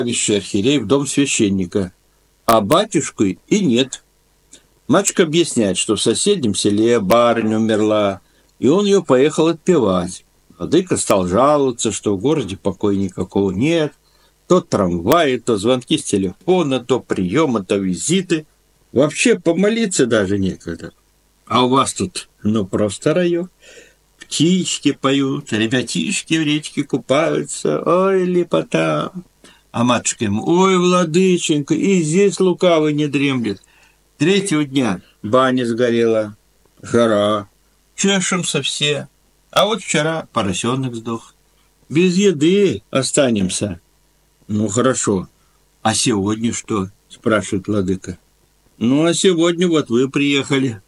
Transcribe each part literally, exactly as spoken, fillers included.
правящий архиерей в дом священника, а батюшку и нет. Мачка объясняет, что в соседнем селе барыня умерла, и он ее поехал отпевать. Владыка стал жаловаться, что в городе покоя никакого нет, то трамваи, то звонки с телефона, то приемы, то визиты. Вообще помолиться даже некогда. А у вас тут, ну, просто район. Птички поют, ребятишки в речке купаются, ой, лепота. А матушка ему, ой, владыченька, и здесь лукавый не дремлет. Третьего дня баня сгорела, жара, чешемся все. А вот вчера поросенок сдох. Без еды останемся. Ну, хорошо. А сегодня что? Спрашивает владыка. Ну, а сегодня вот вы приехали.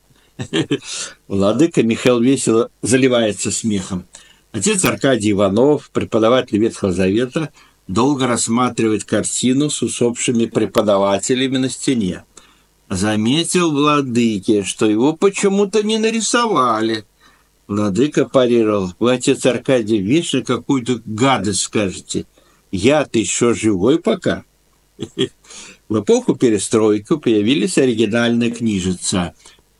Владыка Михаил весело заливается смехом. Отец Аркадий Иванов, преподаватель Ветхого Завета, долго рассматривает картину с усопшими преподавателями на стене. Заметил владыке, что его почему-то не нарисовали. Владыка парировал: вы, отец Аркадий, вечно какую-то гадость скажете. Я-то еще живой пока. В эпоху перестройки появились оригинальные книжицы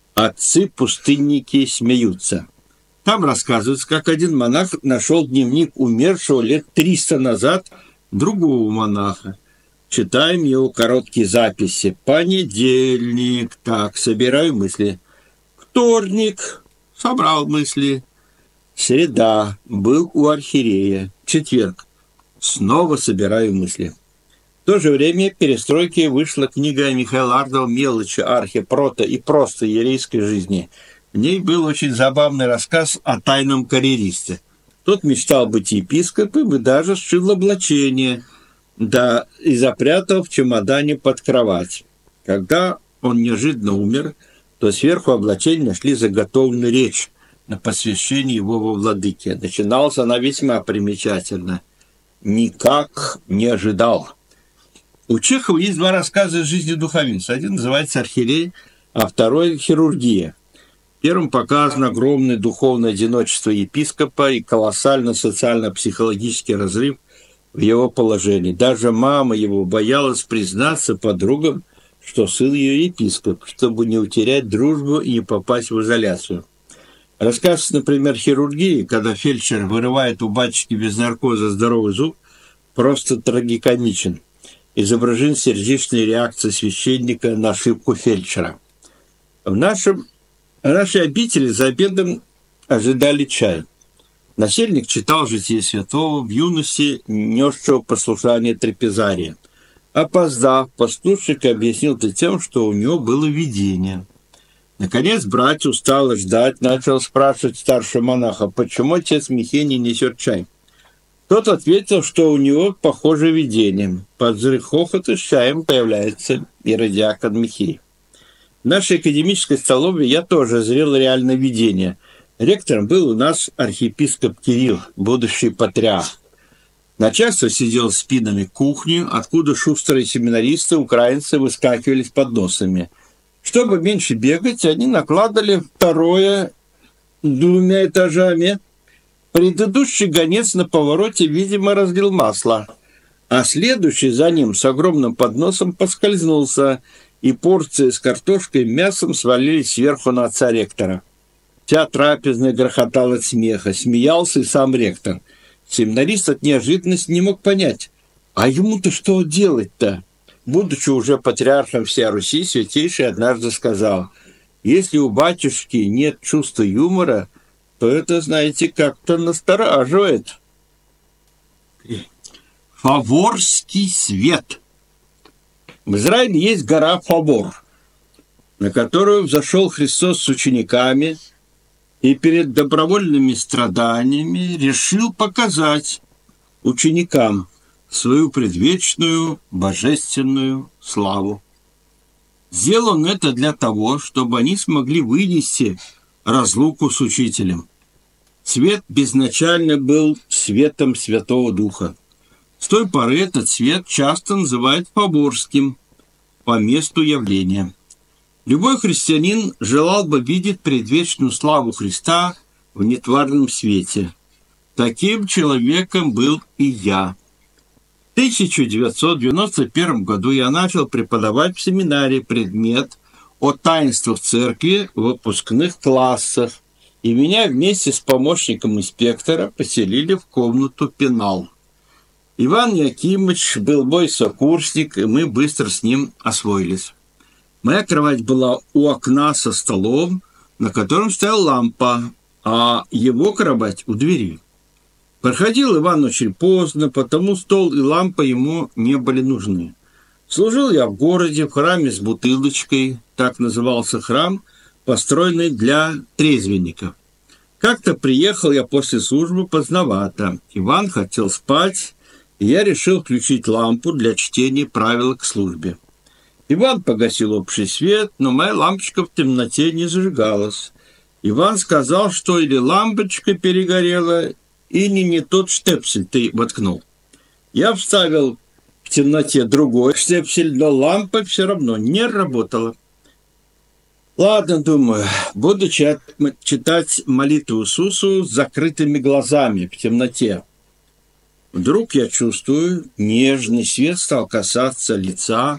«Отцы-пустынники смеются». Там рассказывается, как один монах нашел дневник умершего лет триста назад другого монаха. Читаем его короткие записи. Понедельник. Так, собираю мысли. Вторник. Собрал мысли. Среда. Был у архиерея. Четверг. Снова собираю мысли. В то же время в перестройке вышла книга Михаила Ардова «Мелочи, архи, прото и просто ерейской жизни». В ней был очень забавный рассказ о тайном карьеристе. Тот мечтал быть епископом и даже сшил облачение, да и запрятал в чемодане под кровать. Когда он неожиданно умер, то сверху облачения нашли заготовленную речь на посвящение его во владыке. Начиналась она весьма примечательно. «Никак не ожидал». У Чехова есть два рассказа из жизни духовенства. Один называется «Архиерей», а второй «Хирургия». В первом показано огромное духовное одиночество епископа и колоссальный социально-психологический разрыв в его положении. Даже мама его боялась признаться подругам, что сын ее епископ, чтобы не утерять дружбу и не попасть в изоляцию. Рассказ, например, «Хирургии», когда фельдшер вырывает у батюшки без наркоза здоровый зуб, просто трагикомичен. Изображена сердечная реакция священника на ошибку фельдшера. В, нашем, в нашей обители за обедом ожидали чай. Насельник читал житие святого, в юности несшего послушание трапезария. Опоздав, послушник объяснил это тем, что у него было видение. Наконец, братья устало ждать, начал спрашивать старшего монаха, почему отец Михей не несет чай. Тот ответил, что у него похожее видение. Под взрыв хохота с чаем появляется иродиакон Михей. В нашей академической столовой я тоже зрел реальное видение. Ректором был у нас архиепископ Кирилл, будущий патриарх. Начальство сидело спинами к кухне, откуда шустрые семинаристы, украинцы выскакивали с подносами. Чтобы меньше бегать, они накладывали второе двумя этажами. Предыдущий гонец на повороте, видимо, разлил масло, а следующий за ним с огромным подносом поскользнулся, и порции с картошкой и мясом свалились сверху на отца ректора. Вся трапезная грохотала от смеха, смеялся и сам ректор. Семинарист от неожиданности не мог понять, а ему-то что делать-то? Будучи уже патриархом всей Руси, святейший однажды сказал, если у батюшки нет чувства юмора, то это, знаете, как-то настораживает. Фаворский свет. В Израиле есть гора Фавор, на которую взошел Христос с учениками и перед добровольными страданиями решил показать ученикам свою предвечную божественную славу. Сделал он это для того, чтобы они смогли вынести разлуку с учителем. Свет безначально был светом Святого Духа. С той поры этот свет часто называют фаворским по месту явления. Любой христианин желал бы видеть предвечную славу Христа в нетварном свете. Таким человеком был и я. В тысяча девятьсот девяносто первом году я начал преподавать в семинарии предмет о таинствах церкви в выпускных классах, и меня вместе с помощником инспектора поселили в комнату пенал. Иван Якимович был мой сокурсник, и мы быстро с ним освоились. Моя кровать была у окна со столом, на котором стояла лампа, а его кровать у двери. Проходил Иван очень поздно, потому стол и лампа ему не были нужны. Служил я в городе, в храме с бутылочкой, так назывался храм, построенный для трезвенников. Как-то приехал я после службы поздновато. Иван хотел спать, и я решил включить лампу для чтения правил к службе. Иван погасил общий свет, но моя лампочка в темноте не зажигалась. Иван сказал, что или лампочка перегорела, или не тот штепсель ты воткнул. Я вставил в темноте другой штепсель, но лампа все равно не работала. Ладно, думаю, буду читать молитву Иисусу с закрытыми глазами в темноте. Вдруг я чувствую, нежный свет стал касаться лица.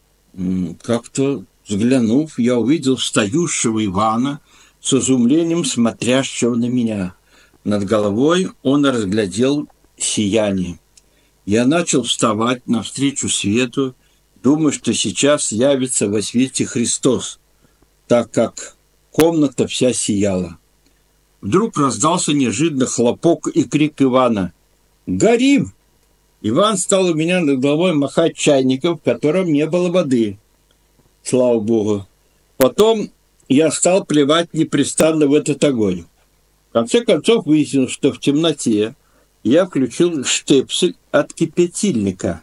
Как-то взглянув, я увидел встающего Ивана с изумлением смотрящего на меня. Над головой он разглядел сияние. Я начал вставать навстречу свету, думая, что сейчас явится во свете Христос, так как комната вся сияла. Вдруг раздался неожиданно хлопок и крик Ивана: «Горим!» Иван стал у меня над головой махать чайником, в котором не было воды. Слава Богу. Потом я стал плевать непрестанно в этот огонь. В конце концов выяснилось, что в темноте я включил штепсель от кипятильника,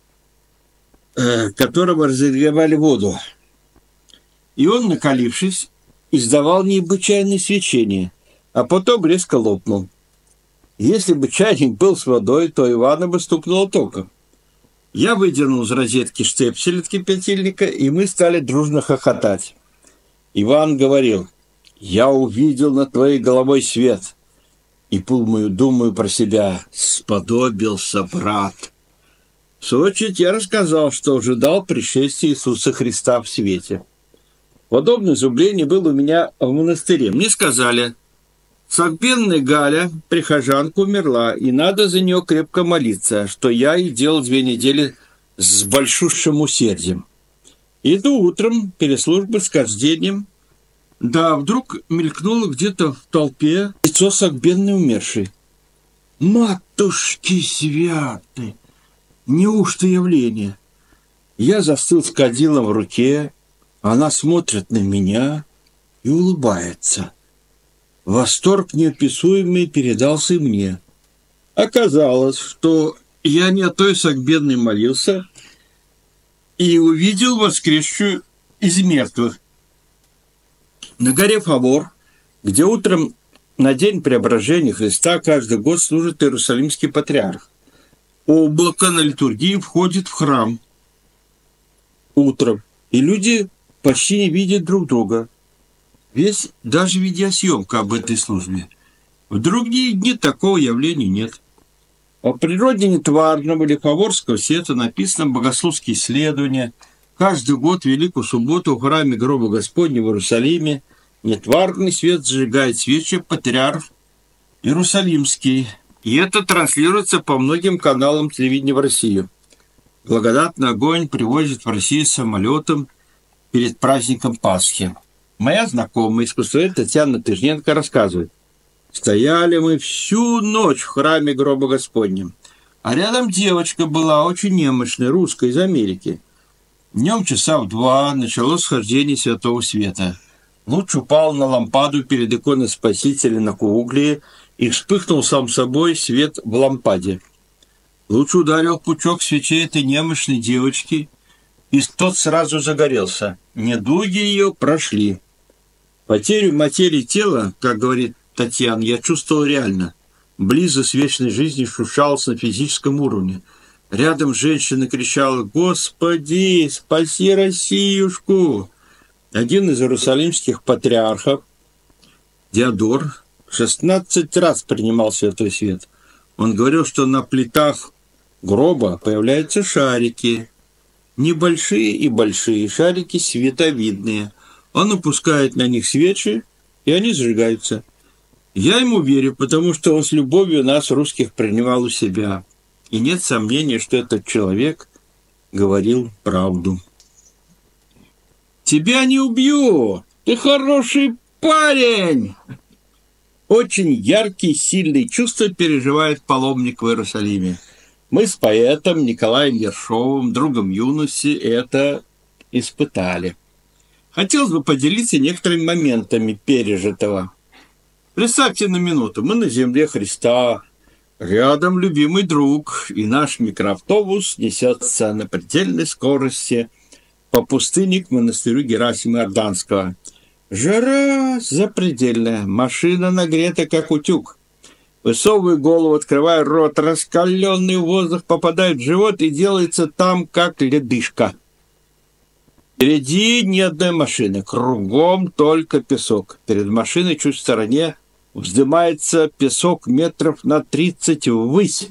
которого разогревали воду. И он, накалившись, издавал необычайное свечение, а потом резко лопнул. Если бы чайник был с водой, то Ивана бы стукнуло током. Я выдернул из розетки штепсель от кипятильника, и мы стали дружно хохотать. Иван говорил: «Я увидел над твоей головой свет». И думаю, думаю про себя: сподобился брат. В свою очередь я рассказал, что ожидал пришествия Иисуса Христа в свете. Подобное изумление было у меня в монастыре. Мне сказали: согбенная Галя, прихожанка, умерла, и надо за нее крепко молиться, что я и делал две недели с большущим усердием. Иду утром перед службой с кождением. Да, вдруг мелькнуло где-то в толпе лицо согбенной умершей. Матушки святы! Неужто явление? Я застыл с кадилом в руке, она смотрит на меня и улыбается. Восторг неописуемый передался и мне. Оказалось, что я не о той согбенной молился и увидел воскресшую из мертвых. На горе Фавор, где утром на день преображения Христа каждый год служит Иерусалимский патриарх, облако на литургии входит в храм утром, и люди почти не видят друг друга. Весь даже видеосъемка об этой службе. В другие дни такого явления нет. О природе нетварного или фаворского света написано богословские исследования. Каждый год в Великую Субботу в храме Гроба Господня в Иерусалиме нетварный свет зажигает свечи патриарх Иерусалимский. И это транслируется по многим каналам телевидения в России. Благодатный огонь привозят в Россию самолетом перед праздником Пасхи. Моя знакомая, искусствовед Татьяна Тыжненко, рассказывает: стояли мы всю ночь в храме Гроба Господня, а рядом девочка была очень немощная, русская, из Америки. Днем часа в два началось схождение Святого Света. Луч упал на лампаду перед иконой Спасителя на кругле, и вспыхнул сам собой свет в лампаде. Луч ударил в пучок свечей этой немощной девочки, и тот сразу загорелся. Недуги ее прошли. Потерю материи тела, как говорит Татьяна, я чувствовал реально. Близость вечной жизни ощущалась на физическом уровне. Рядом женщина кричала: «Господи, спаси Россиюшку!» Один из иерусалимских патриархов, Диодор, шестнадцать раз принимал Святой Свет. Он говорил, что на плитах гроба появляются шарики. Небольшие и большие шарики световидные. Он опускает на них свечи, и они зажигаются. Я ему верю, потому что он с любовью нас, русских, принимал у себя. И нет сомнения, что этот человек говорил правду. «Тебя не убью! Ты хороший парень!» Очень яркие, сильные чувства переживает паломник в Иерусалиме. Мы с поэтом Николаем Ершовым, другом юности, это испытали. Хотелось бы поделиться некоторыми моментами пережитого. Представьте на минуту, мы на земле Христа, рядом любимый друг, и наш микроавтобус несется на предельной скорости по пустыне к монастырю Герасима Иорданского. Жара запредельная, машина нагрета, как утюг. Высовываю голову, открываю рот, раскаленный воздух попадает в живот и делается там, как ледышка. Впереди ни одной машины, кругом только песок. Перед машиной чуть в стороне вздымается песок метров на тридцать ввысь.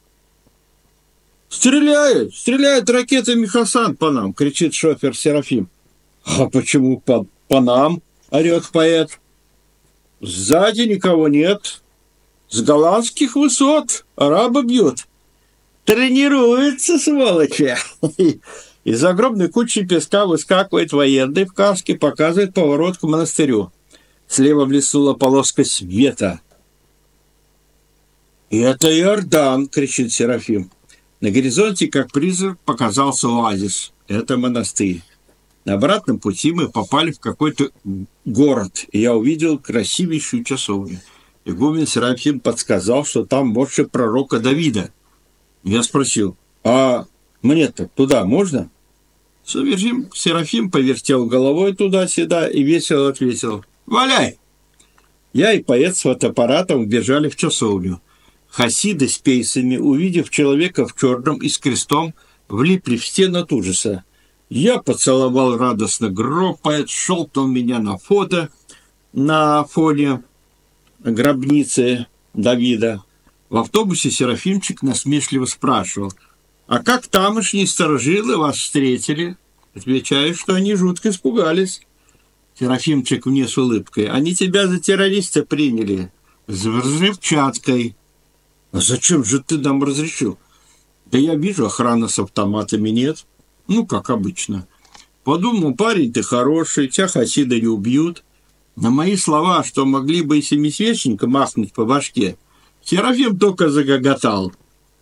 «Стреляют! Стреляют ракетами Хасан по нам!» — кричит шофер Серафим. «А почему по, по нам?» — орет поэт. «Сзади никого нет. С голландских высот арабы бьют. Тренируются, сволочи!» Из огромной кучи песка выскакивает военный в каске, показывает поворот к монастырю. Слева блеснула полоска света. «И это Иордан!» — кричит Серафим. На горизонте, как призрак, показался оазис. Это монастырь. На обратном пути мы попали в какой-то город, и я увидел красивейшую часовню. Игумен Серафим подсказал, что там мощи пророка Давида. Я спросил: «А мне-то туда можно?» Серафим, Серафим повертел головой туда-сюда и весело ответил: «Валяй!» Я и поэт с фотоаппаратом убежали в часовню. Хасиды с пейсами, увидев человека в черном и с крестом, влипли в стену от ужаса. Я поцеловал радостно гроб, поэт щелкнул меня на фото на фоне гробницы Давида. В автобусе Серафимчик насмешливо спрашивал: «А как тамошние старожилы вас встретили?» Отвечаю, что они жутко испугались. Серафимчик мне с улыбкой: «Они тебя за террориста приняли, с взрывчаткой». «А зачем же ты нам разрешил?» «Да я вижу, охраны с автоматами нет». «Ну, как обычно». Подумал: парень ты хороший, тебя хасиды не убьют. На мои слова, что могли бы и семисвечника махнуть по башке, Серафим только загоготал.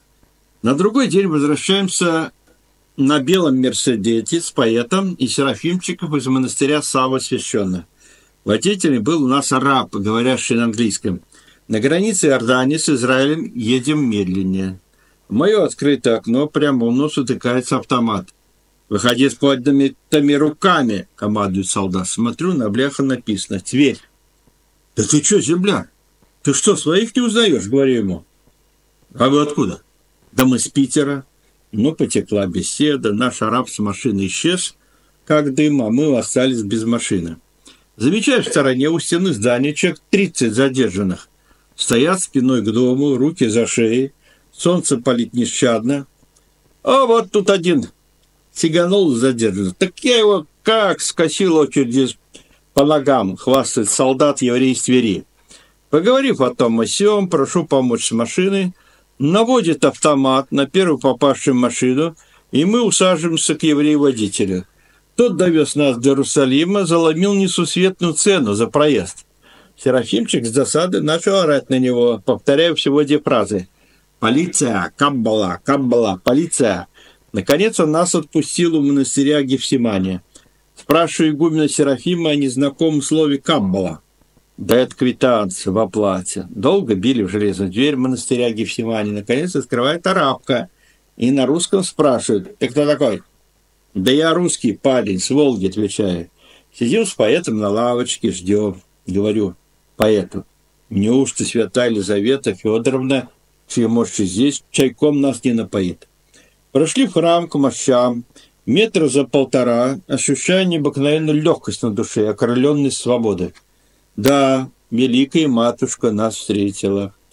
На другой день возвращаемся на белом Мерседесе с поэтом и Серафимчиком из монастыря Савва Священного. Водителем был у нас араб, говорящий на английском. На границе Иордании с Израилем едем медленнее. В мое открытое окно прямо у нос утыкается автомат. «Выходи с поднятыми руками!» — командует солдат. Смотрю, на бляха написано: «Тверь». «Да ты что, земляк? Ты что, своих не узнаешь?» — говорю ему. «А вы откуда?» «Да мы с Питера». Ну, потекла беседа. Наш араб с машины исчез, как дым, а мы остались без машины. Замечаю в стороне у стены здания человек тридцать задержанных. Стоят спиной к дому, руки за шеей. Солнце палит нещадно. А вот тут один сиганул задержанный. Так я его как скосил очередь по ногам, хвастает солдат еврей из Твери. Поговорив о том о сём, прошу помочь с машиной, наводит автомат на первую попавшую машину, и мы усаживаемся к еврею-водителю. Тот довез нас до Иерусалима, заломил несусветную цену за проезд. Серафимчик с досады начал орать на него, повторяя всего две фразы: «Полиция! Камбала! Камбала! Полиция!» Наконец он нас отпустил у монастыря Гефсимания. Спрашиваю игумена Серафима о незнакомом слове «камбала». Дает квитанцию в оплате. Долго били в железную дверь монастыря Гефсимания. Наконец открывает арабка и на русском спрашивает: «Ты кто такой?» «Да я русский парень, с Волги», отвечаю. Сидим с поэтом на лавочке, ждем. Говорю поэту: «Неужто святая Елизавета Федоровна, чьей мощи здесь, чайком нас не напоит?» Прошли в храм к мощам, метра за полтора, ощущая необыкновенную легкость на душе, окрыленной свободой. Да, великая матушка нас встретила.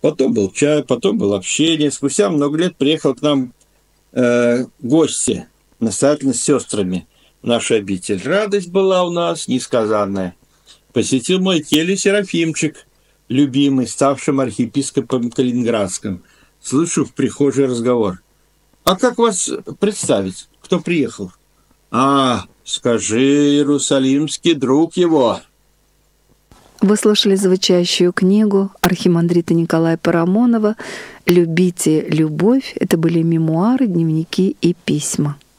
Потом был чай, потом было общение. Спустя много лет приехал к нам э, гости, настоятельно с сестрами в нашу обитель. Радость была у нас несказанная. Посетил мой келью Серафимчик, любимый, ставшим архиепископом Калининградским. Слышу в прихожей разговор. «А как вас представить? Кто приехал?» «А, скажи, иерусалимский друг его». Вы слушали звучащую книгу архимандрита Николая Парамонова «Любите любовь». Это были мемуары, дневники и письма.